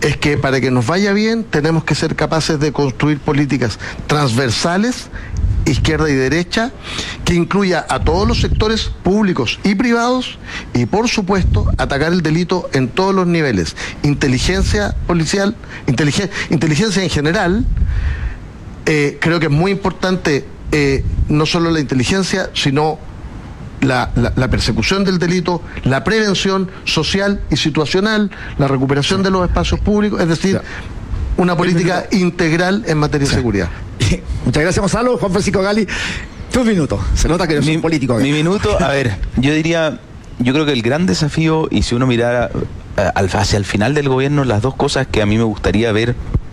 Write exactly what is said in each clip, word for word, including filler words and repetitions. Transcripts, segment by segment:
es que para que nos vaya bien tenemos que ser capaces de construir políticas transversales, izquierda y derecha, que incluya a todos los sectores públicos y privados y, por supuesto, atacar el delito en todos los niveles. Inteligencia policial, inteligen, inteligencia en general, eh, creo que es muy importante eh, no solo la inteligencia, sino La, la, la persecución del delito, la prevención social y situacional, la recuperación de los espacios públicos, es decir, una política integral en materia de seguridad. Muchas gracias, Gonzalo. Juan Francisco Gali, tu minuto. Se nota que eres un político. Mi minuto, a ver, yo diría, yo creo que el gran desafío, y si uno mirara hacia el final del gobierno, las dos cosas que a mí me gustaría ver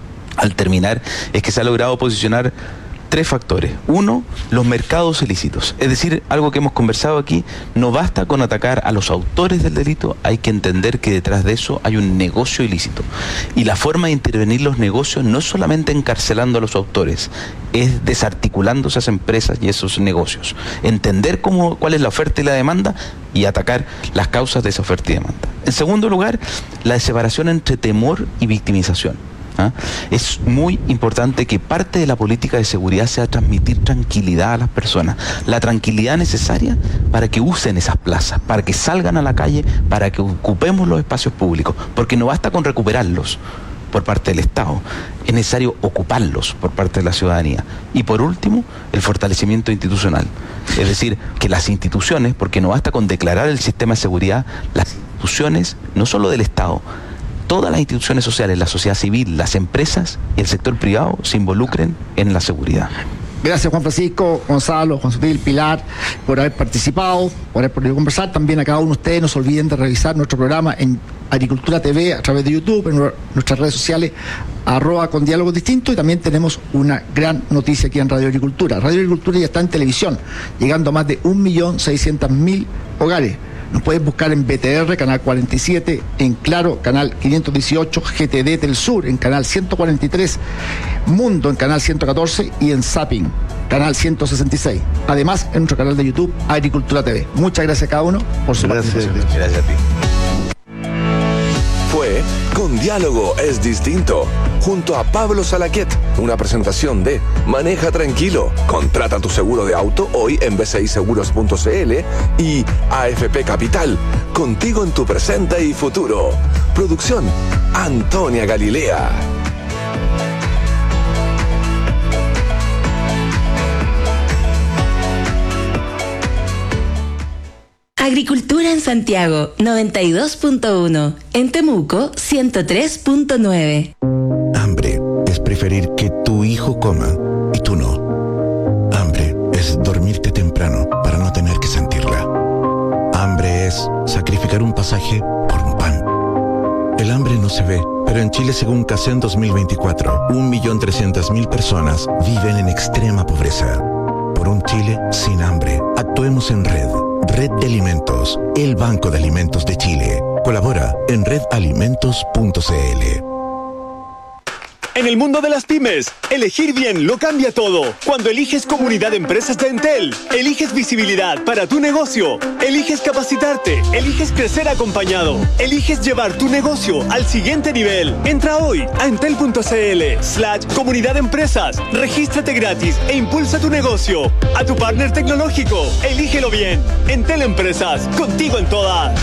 al terminar, es que se ha logrado posicionar tres factores. Uno, los mercados ilícitos. Es decir, algo que hemos conversado aquí, no basta con atacar a los autores del delito, hay que entender que detrás de eso hay un negocio ilícito. Y la forma de intervenir los negocios no es solamente encarcelando a los autores, es desarticulando esas empresas y esos negocios. Entender cómo, cuál es la oferta y la demanda y atacar las causas de esa oferta y demanda. En segundo lugar, la separación entre temor y victimización. ¿Ah? Es muy importante que parte de la política de seguridad sea transmitir tranquilidad a las personas, la tranquilidad necesaria para que usen esas plazas, para que salgan a la calle, para que ocupemos los espacios públicos, porque no basta con recuperarlos por parte del Estado, es necesario ocuparlos por parte de la ciudadanía. Y por último, el fortalecimiento institucional, es decir, que las instituciones, porque no basta con declarar el sistema de seguridad, las instituciones, no solo del Estado, todas las instituciones sociales, la sociedad civil, las empresas y el sector privado se involucren en la seguridad. Gracias, Juan Francisco, Gonzalo, Juan Sutil, Pilar, por haber participado, por haber podido conversar. También a cada uno de ustedes, no se olviden de revisar nuestro programa en Agricultura T V a través de YouTube, en nuestras redes sociales, arroba con diálogos distintos, y también tenemos una gran noticia aquí en Radio Agricultura. Radio Agricultura ya está en televisión, llegando a más de un millón seiscientos mil hogares. Nos puedes buscar en B T R, canal cuarenta y siete, en Claro, canal quinientos dieciocho, G T D Telsur, en canal ciento cuarenta y tres, Mundo, en canal ciento catorce, y en Zapping, canal ciento sesenta y seis. Además, en nuestro canal de YouTube, Agricultura T V. Muchas gracias a cada uno por su Gracias. participación. Gracias a ti. Fue Con Diálogo es Distinto, junto a Pablo Salaquet, una presentación de Maneja Tranquilo, contrata tu seguro de auto hoy en b c i seguros punto c l, y A F P Capital, contigo en tu presente y futuro. Producción, Antonia Galilea. Agricultura en Santiago, noventa y dos punto uno. En Temuco, ciento tres punto nueve. Hambre es preferir que tu hijo coma y tú no. Hambre es dormirte temprano para no tener que sentirla. Hambre es sacrificar un pasaje por un pan. El hambre no se ve, pero en Chile, según CACEN dos mil veinticuatro, un millón trescientas mil personas viven en extrema pobreza. Por un Chile sin hambre, actuemos en red. Red de Alimentos, el Banco de Alimentos de Chile. Colabora en red alimentos punto c l. En el mundo de las pymes, elegir bien lo cambia todo. Cuando eliges Comunidad de Empresas de Entel, eliges visibilidad para tu negocio, eliges capacitarte, eliges crecer acompañado, eliges llevar tu negocio al siguiente nivel. Entra hoy a entel punto c l slash comunidad de empresas, regístrate gratis e impulsa tu negocio. A tu partner tecnológico, elígelo bien. Entel Empresas, contigo en todas.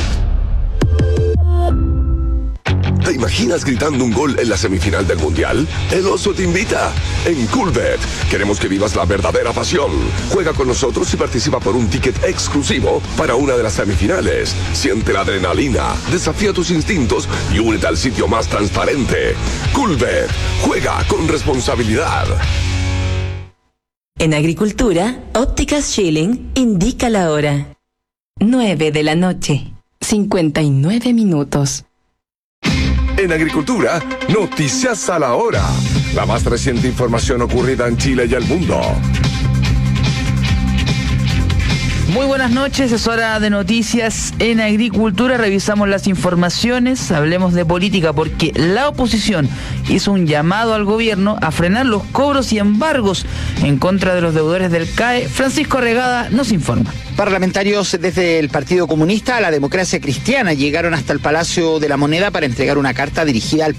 ¿Te imaginas gritando un gol en la semifinal del Mundial? El Oso te invita. En Coolbet queremos que vivas la verdadera pasión. Juega con nosotros y participa por un ticket exclusivo para una de las semifinales. Siente la adrenalina, desafía tus instintos y únete al sitio más transparente. Coolbet, juega con responsabilidad. En Agricultura, Ópticas Schilling indica la hora. nueve de la noche, cincuenta y nueve minutos. En Agricultura, noticias a la hora. La más reciente información ocurrida en Chile y el mundo. Muy buenas noches, es hora de noticias en Agricultura. Revisamos las informaciones, hablemos de política, porque la oposición hizo un llamado al gobierno a frenar los cobros y embargos en contra de los deudores del C A E. Francisco Regada nos informa. Parlamentarios desde el Partido Comunista a la Democracia Cristiana llegaron hasta el Palacio de la Moneda para entregar una carta dirigida al